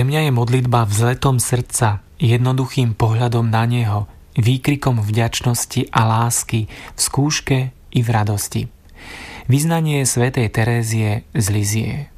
Pre mňa je modlitba vzletom srdca, jednoduchým pohľadom na Neho, výkrikom vďačnosti a lásky v skúške i v radosti. Vyznanie svätej Terézie z Lizie.